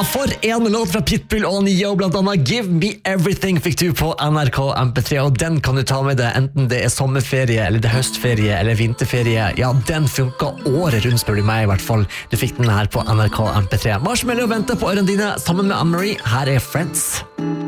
for en låt fra Pitbull og Nio, blant annet Give Me Everything fikk du på NRK MP3, og den kan du ta med deg enten det er sommerferie, eller det er høstferie, eller vinterferie. Ja, den funker året rundt, spør du meg i hvert fall. Du fikk den her på NRK MP3. Marshmallow venter på ørene dine sammen med Anne-Marie. Her er Friends.